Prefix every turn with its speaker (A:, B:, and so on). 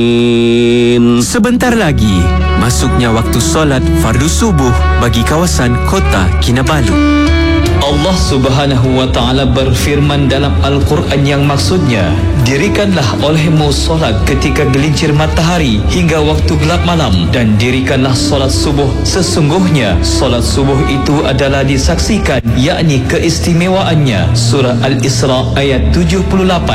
A: Sebentar lagi, masuknya waktu solat fardu subuh bagi kawasan kota Kinabalu.
B: Allah Subhanahu wa Ta'ala berfirman dalam Al-Quran yang maksudnya, dirikanlah olehmu solat ketika gelincir matahari hingga waktu gelap malam, dan dirikanlah solat subuh. Sesungguhnya solat subuh itu adalah disaksikan, yakni keistimewaannya. Surah Al-Isra ayat 78.